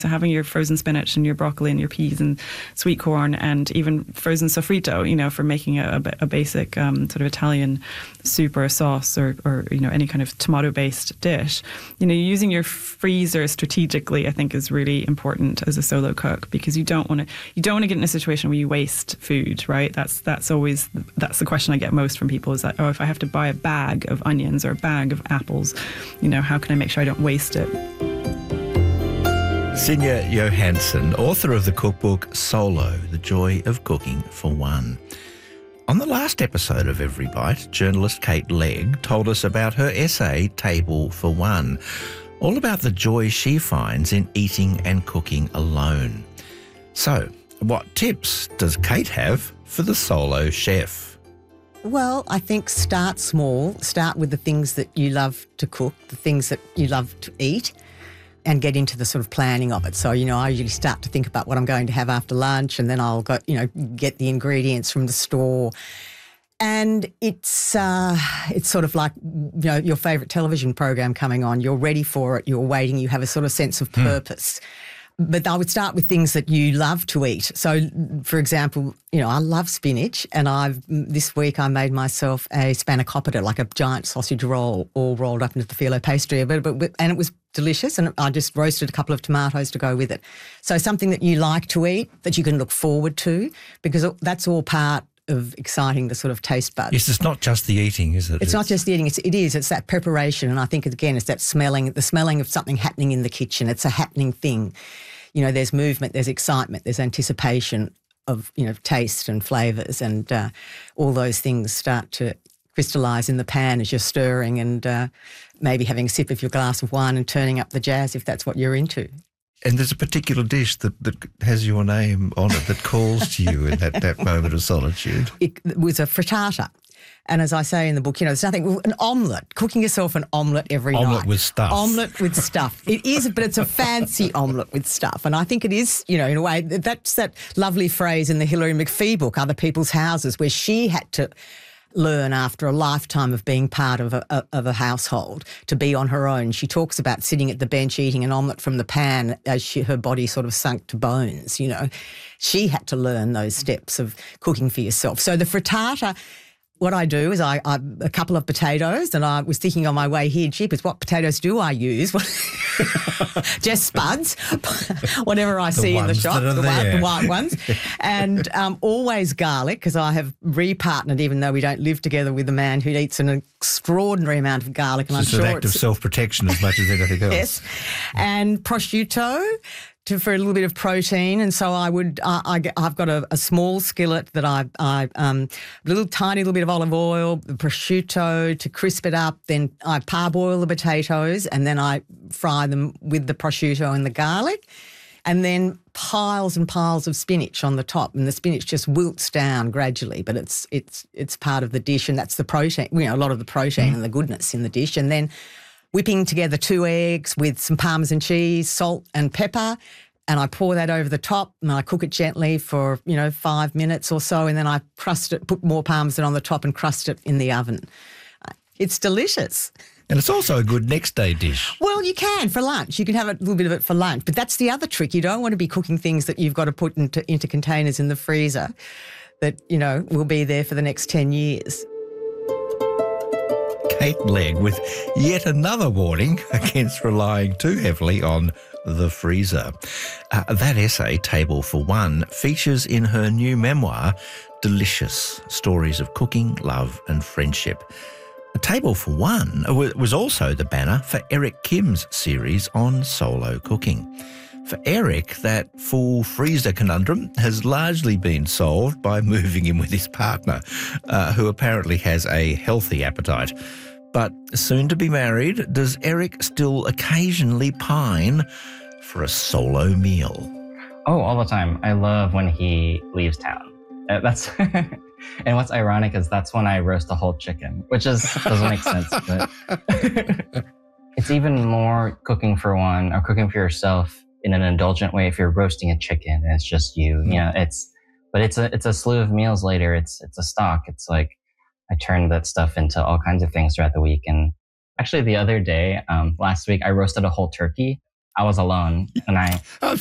So having your frozen spinach and your broccoli and your peas and sweet corn and even frozen sofrito, for making a basic sort of Italian soup or a sauce or any kind of tomato-based dish, using your freezer strategically, I think, is really important as a solo cook, because you don't want to get in a situation where you waste food, right? That's always the question I get most from people, is that, if I have to buy a bag of onions or a bag of apples, how can I make sure I don't waste it? Sinja Johansson, author of the cookbook Solo, The Joy of Cooking for One. On the last episode of Every Bite, journalist Kate Legg told us about her essay, Table for One, all about the joy she finds in eating and cooking alone. So, what tips does Kate have for the solo chef? Well, I think start small. Start with the things that you love to cook, the things that you love to eat, and get into the sort of planning of it. So, I usually start to think about what I'm going to have after lunch, and then I'll go, get the ingredients from the store. And it's sort of like, your favourite television program coming on. You're ready for it. You're waiting. You have a sort of sense of purpose. But I would start with things that you love to eat. So, for example, I love spinach, and this week I made myself a spanakopita, like a giant sausage roll, all rolled up into the phyllo pastry, and it was delicious, and I just roasted a couple of tomatoes to go with it. So something that you like to eat, that you can look forward to, because that's all part of exciting the sort of taste buds. Yes, it's not just the eating, is it? It's not just the eating. It's that preparation, and I think, again, it's that the smelling of something happening in the kitchen. It's a happening thing. There's movement, there's excitement, there's anticipation of, taste and flavours, and all those things start to crystallise in the pan as you're stirring, and maybe having a sip of your glass of wine and turning up the jazz if that's what you're into. And there's a particular dish that has your name on it, that calls to you in that moment of solitude. It was a frittata. And as I say in the book, there's nothing, an omelette, cooking yourself an omelette every night. Omelette with stuff. Omelette with stuff. It is, but it's a fancy omelette with stuff. And I think it is, in a way, that's that lovely phrase in the Hilary McPhee book, Other People's Houses, where she had to learn after a lifetime of being part of a household to be on her own. She talks about sitting at the bench eating an omelette from the pan as her body sort of sunk to bones, She had to learn those steps of cooking for yourself. So the frittata, what I do is I a couple of potatoes, and I was thinking on my way here, jeepers, what potatoes do I use? Just spuds, whatever I see in the shop, the white ones. And always garlic, because I have repartnered, even though we don't live together, with a man who eats an extraordinary amount of garlic. And it's an act of self-protection as much as anything else. Yes. And prosciutto, for a little bit of protein, and so I've got a small skillet that a little tiny little bit of olive oil, the prosciutto to crisp it up. Then I parboil the potatoes, and then I fry them with the prosciutto and the garlic, and then piles and piles of spinach on the top, and the spinach just wilts down gradually. But it's part of the dish, and that's the protein. A lot of the protein and the goodness in the dish, and then whipping together 2 eggs with some Parmesan cheese, salt and pepper, and I pour that over the top, and I cook it gently for, 5 minutes or so, and then I crust it, put more Parmesan on the top and crust it in the oven. It's delicious. And it's also a good next day dish. Well, you can for lunch. You can have a little bit of it for lunch, but that's the other trick. You don't want to be cooking things that you've got to put into containers in the freezer that, will be there for the next 10 years. Kate Legg with yet another warning against relying too heavily on the freezer. That essay, Table for One, features in her new memoir, Delicious, Stories of Cooking, Love and Friendship. A Table for One was also the banner for Eric Kim's series on solo cooking. For Eric, that full freezer conundrum has largely been solved by moving in with his partner, who apparently has a healthy appetite. But soon to be married, does Eric still occasionally pine for a solo meal? Oh, all the time. I love when he leaves town. That's and what's ironic is that's when I roast a whole chicken, which doesn't make sense, but it's even more cooking for one or cooking for yourself in an indulgent way if you're roasting a chicken and it's just you. But it's a slew of meals later. It's a stock. It's like I turn that stuff into all kinds of things throughout the week. And actually the other day, last week, I roasted a whole turkey. I was alone, and I